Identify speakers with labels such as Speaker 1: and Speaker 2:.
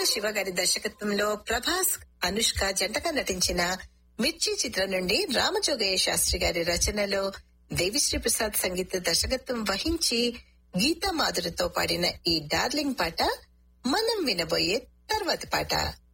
Speaker 1: శివ గారి దర్శకత్వంలో ప్రభాస్, అనుష్క జంటగా నటించిన మిర్చి చిత్రం నుండి రామజోగయ్య శాస్త్రి గారి రచనలో దేవిశ్రీ ప్రసాద్ సంగీత దర్శకత్వం వహించి గీతా మాధురితో పాడిన ఈ డార్లింగ్ పాట మనం వినబోయే తర్వాతి పాట.